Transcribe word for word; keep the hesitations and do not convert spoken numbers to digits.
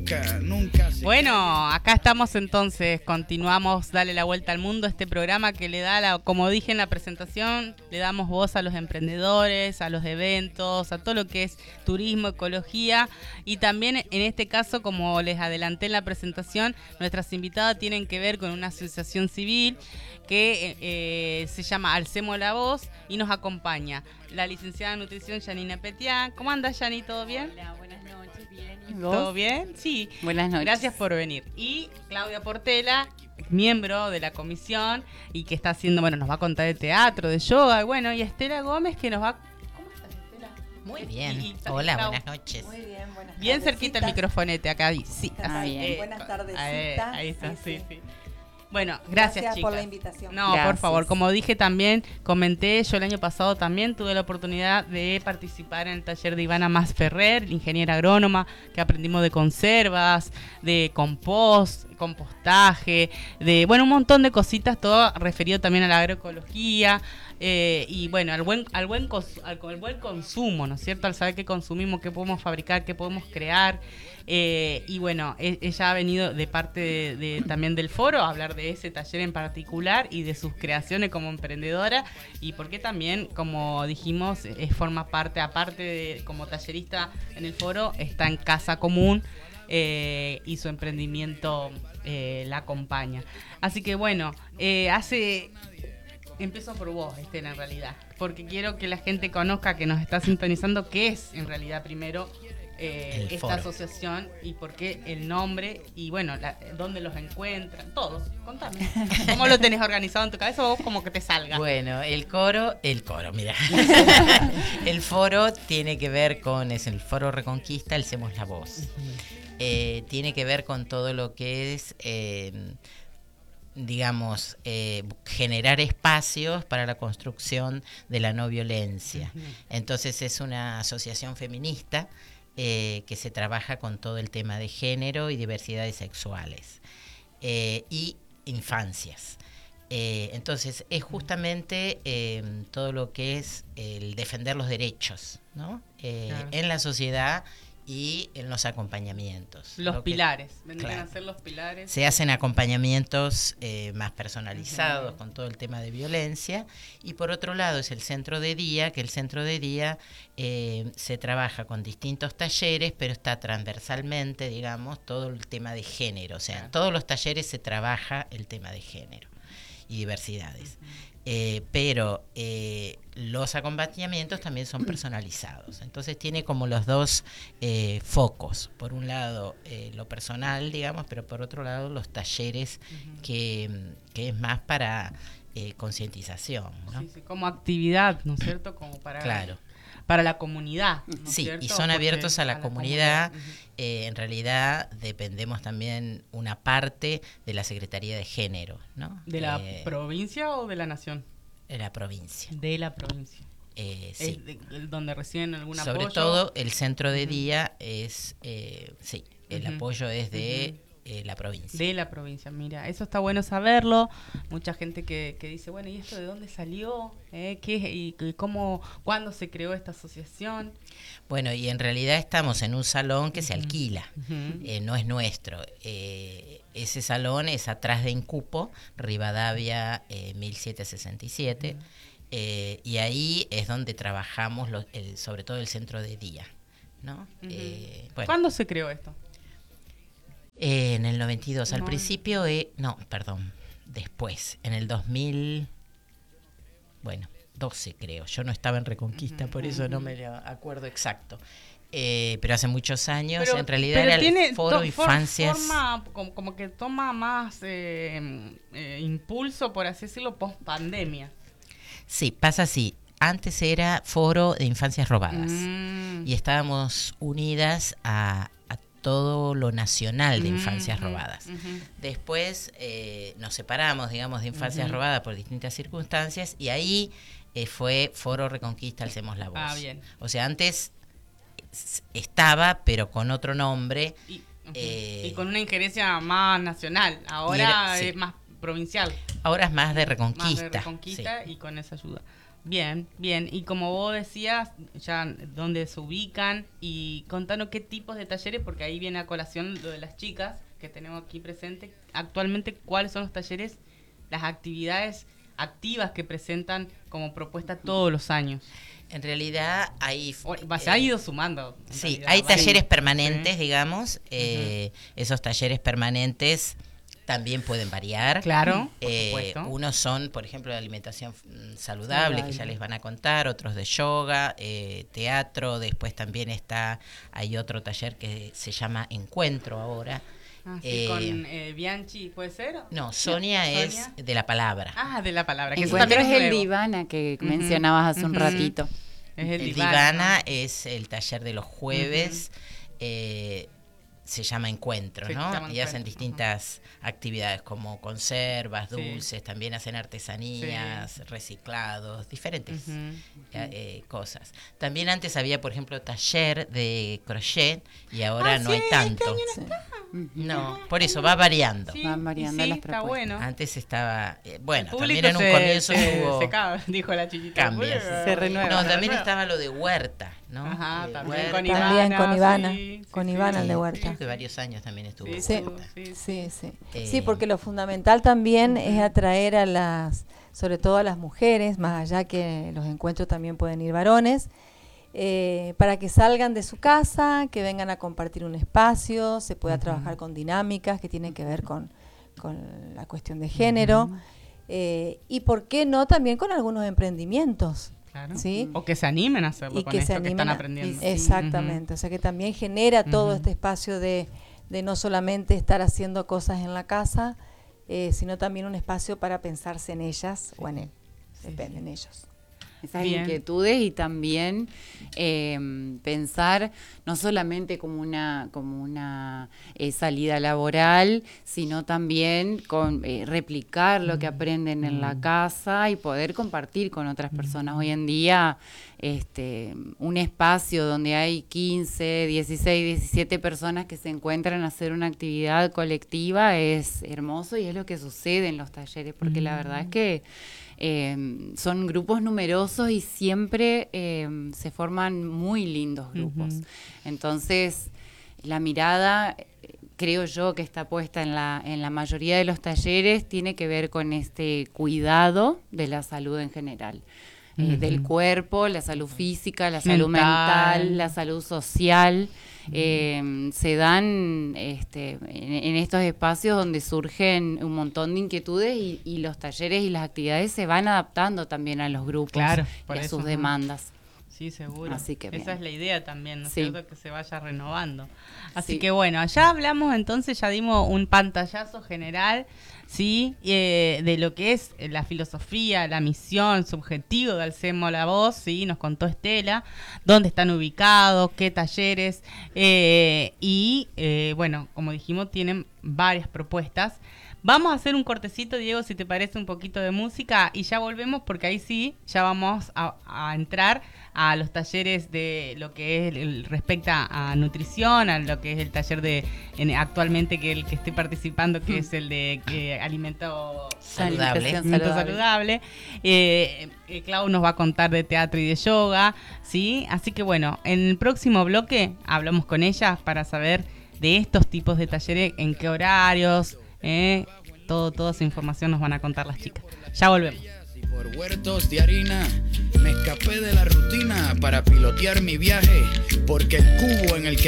nunca, nunca se Bueno, calla. acá estamos entonces, continuamos Dale la Vuelta al Mundo, este programa que le da, la, como dije en la presentación, le damos voz a los emprendedores, a los eventos, a todo lo que es turismo, ecología, y también en este caso, como les adelanté en la presentación, nuestras invitadas tienen que ver con una asociación civil que eh, se llama Alcemos la Voz y nos acompaña la licenciada en nutrición Janina Petiá. ¿Cómo andas, Yani? ¿Todo bien? Hola, buenas noches, bien. ¿Y vos? ¿Todo bien? Sí. Buenas noches. Gracias por venir. Y Claudia Portela, miembro de la comisión y que está haciendo, bueno, nos va a contar de teatro, de yoga, y bueno, y Estela Gómez que nos va... ¿Cómo estás, Estela? Muy bien. Y- y- Hola, Clau- buenas noches. Muy bien, buenas Bien cerquita el tardecitas. microfonete acá. Sí, Ah, así, bien. Buenas tardecitas. Ahí, ahí está, sí, Sí, sí. sí. Bueno, gracias, Gracias chicas. por la invitación. No, por Gracias. favor, como dije también, comenté, yo el año pasado también tuve la oportunidad de participar en el taller de Ivana Mas Ferrer, ingeniera agrónoma, que aprendimos de conservas, de compost, compostaje, de, bueno, un montón de cositas, todo referido también a la agroecología, eh, y bueno, al buen, al buen cons- al, al buen consumo, ¿no es cierto? Al saber qué consumimos, qué podemos fabricar, qué podemos crear. Eh, y bueno, e- ella ha venido de parte de, de- también del foro a hablar de ese taller en particular y de sus creaciones como emprendedora, y porque también, como dijimos, eh, forma parte, aparte de como tallerista en el foro, está en Casa Común, eh, y su emprendimiento eh, la acompaña. Así que bueno, eh, hace... Empiezo por vos, Estela, en realidad, porque quiero que la gente conozca, que nos está sintonizando, qué es en realidad primero eh, El esta foro. asociación y por qué el nombre y bueno, la, dónde los encuentran, todos. Contame, ¿cómo lo tenés organizado en tu cabeza o vos como que te salga? Bueno, el coro, el coro, mira. El foro tiene que ver con, es el Foro Reconquista, Alcemos la Voz. Eh, tiene que ver con todo lo que es, eh, digamos, eh, generar espacios para la construcción de la no violencia. Entonces es una asociación feminista eh, que se trabaja con todo el tema de género y diversidades sexuales eh, y infancias. Eh, entonces es justamente eh, todo lo que es el defender los derechos, ¿no? Eh, Claro. en la sociedad y en los acompañamientos. Los Lo que- pilares, vendrían claro. a ser los pilares. Se hacen acompañamientos eh, más personalizados Ujú. con todo el tema de violencia, y por otro lado es el centro de día, que el centro de día eh, se trabaja con distintos talleres, pero está transversalmente, digamos, todo el tema de género. O sea, Claro. en todos los talleres se trabaja el tema de género y diversidades. Eh, pero eh, los acompañamientos también son personalizados. Entonces tiene como los dos eh, focos. Por un lado eh, lo personal, digamos, pero por otro lado los talleres Ujú. que, que es más para eh, concientización, ¿no? Sí, sí, como actividad, ¿no es cierto? Como para, Claro. para la comunidad, ¿no es Sí, cierto? y son Porque abiertos a la comunidad. Ujú. Eh, en realidad dependemos también una parte de la Secretaría de Género, ¿no? ¿De la Eh, provincia o de la nación? de la provincia. De la provincia. Eh, sí. Es de- de- donde reciben algún Sobre apoyo. todo el centro de Ujú. día es, eh, sí, el Ujú. apoyo es de eh, la provincia. De la provincia, mira, eso está bueno saberlo. Mucha gente que, que dice, bueno, ¿y esto de dónde salió? ¿Eh? ¿Qué, y, y cómo, cuándo se creó esta asociación? Bueno, y en realidad estamos en un salón que se Ujú. alquila, Ujú. eh, no es nuestro. Eh, ese salón es atrás de Incupo, Rivadavia eh, mil setecientos sesenta y siete, eh, y ahí es donde trabajamos, los- el- sobre todo el centro de día, ¿no? Ujú. Eh, bueno, ¿Cuándo se creó esto? eh, en el noventa y dos, al No. principio, eh, no, perdón, después, en el dos mil, bueno, doce creo, yo no estaba en Reconquista, Ujú, por eso no ujú. me lo acuerdo exacto. Eh, pero hace muchos años, Pero- en realidad pero era tiene el Foro to- for- Infancias. forma como, como que toma más eh, eh, impulso, por así decirlo, post pandemia. Sí, pasa así. Antes era Foro de Infancias Robadas Mm. y estábamos unidas a, a todo lo nacional de infancias Ujú, robadas. ujú. Después eh, nos separamos, digamos, de infancias Ujú. robadas por distintas circunstancias, y ahí eh, fue Foro Reconquista, Alcemos la Voz. Ah, bien. O sea, antes s- estaba, pero con otro nombre. Y, ujú. Eh, Y con una injerencia más nacional. Ahora y era- sí. es más provincial. Ahora es más de Más Reconquista. de Reconquista sí. y con esa ayuda. Bien, bien. Y como vos decías, ya dónde se ubican y contanos qué tipos de talleres, porque ahí viene a colación lo de las chicas que tenemos aquí presente. Actualmente, ¿cuáles son los talleres, las actividades activas que presentan como propuesta todos los años? En realidad hay... O, se ha ido sumando. Sí, realidad, hay ¿vale? talleres permanentes, sí. digamos. Eh, uh-huh. Esos talleres permanentes también pueden variar. Claro, por eh, supuesto. Unos son, por ejemplo, de alimentación saludable, saludable, que ya les van a contar, otros de yoga, eh, teatro, después también está, hay otro taller que se llama Encuentro ahora. Ah, sí, eh, con eh, Bianchi, ¿puede ser? No, Sonia, Sonia es de la palabra. Ah, de la palabra. Que Encuentro es, es el Divana que uh-huh. mencionabas hace uh-huh. un ratito. Es el, el Divana, Divana ¿no? es el taller de los jueves. Uh-huh. eh, se llama Encuentro, sí, ¿no? Llama y encuentro. hacen distintas uh-huh. actividades como conservas, dulces, sí. también hacen artesanías, sí. reciclados, diferentes uh-huh. eh, cosas. También antes había, por ejemplo, taller de crochet y ahora ah, no sí, hay tanto. Este año no, está. no, por eso va variando. Sí, Van variando sí, las está propuestas. bueno. Antes estaba, eh, bueno, también se, en un comienzo se, hubo se cabe, dijo la chiquita. cambios. Se renueva. No, se también renueva. estaba lo de huerta, ¿no? Ajá, eh, también huerta. con Ivana. También con Ivana, Sí, con sí, Ivana sí, el de huerta. Creo que varios años también estuvo Sí, sí, huerta. sí, sí. sí. Eh, Sí, porque lo fundamental también uh-huh. es atraer a las, sobre todo a las mujeres, más allá que los encuentros también pueden ir varones, eh, para que salgan de su casa, que vengan a compartir un espacio, se pueda uh-huh. trabajar con dinámicas que tienen que ver con, con la cuestión de género, uh-huh. eh, y por qué no también con algunos emprendimientos. Claro. ¿Sí? O que se animen a hacerlo y con que esto se que están a, aprendiendo. Exactamente, uh-huh. o sea que también genera todo uh-huh. este espacio de, de no solamente estar haciendo cosas en la casa, eh, sino también un espacio para pensarse en ellas o en él, sí, depende, sí. en ellos. Esas Bien. inquietudes y también eh, pensar no solamente como una como una eh, salida laboral, sino también con eh, replicar lo que aprenden en la casa y poder compartir con otras personas. Hoy en día este un espacio donde hay quince, dieciséis, diecisiete personas que se encuentran a hacer una actividad colectiva es hermoso y es lo que sucede en los talleres, porque mm. la verdad es que Eh, son grupos numerosos y siempre eh, se forman muy lindos grupos. Uh-huh. Entonces, la mirada, creo yo, que está puesta en la, en la mayoría de los talleres, tiene que ver con este cuidado de la salud en general. Uh-huh. Eh, del cuerpo, la salud física, la salud mental, mental la salud social. Eh, se dan este, en, en estos espacios donde surgen un montón de inquietudes y, y los talleres y las actividades se van adaptando también a los grupos claro, y a eso, sus ¿no? demandas. Sí, seguro. Así que esa es la idea también, ¿no es sí. cierto? Que se vaya renovando. Así sí. que bueno, ya hablamos entonces, ya dimos un pantallazo general, ¿sí? Eh, de lo que es la filosofía, la misión, su objetivo de Alcemos la Voz, ¿sí? Nos contó Estela, dónde están ubicados, qué talleres, eh, y eh, bueno, como dijimos, tienen varias propuestas. Vamos a hacer un cortecito, Diego, si te parece, un poquito de música y ya volvemos porque ahí sí, ya vamos a, a entrar a los talleres de lo que es el, respecta a nutrición, a lo que es el taller de en, actualmente que el que estoy participando, que mm. es el de eh, alimento saludable. Alimento saludable. Eh, eh, Clau nos va a contar de teatro y de yoga, ¿sí? Así que bueno, en el próximo bloque hablamos con ella para saber de estos tipos de talleres, en qué horarios. Eh, todo, toda esa información nos van a contar las chicas. Ya volvemos. Y por huertos de harina me escapé de la rutina para pilotear mi viaje, porque el cubo en el que